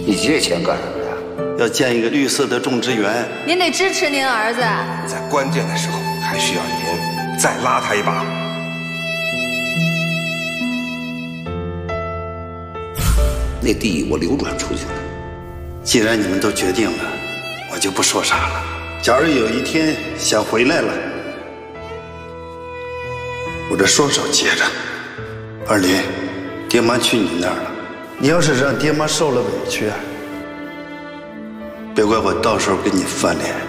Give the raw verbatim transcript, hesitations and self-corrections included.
你这钱干什么呀？ 要建一个绿色的种植园。 您得支持您儿子， 在关键的时候还需要您再拉他一把。 那地我流转出去了。 既然你们都决定了，我就不说啥了。假如有一天想回来了，我这双手接着。二林，爹妈去你那儿了，你要是让爹妈受了委屈，别怪我到时候跟你翻脸。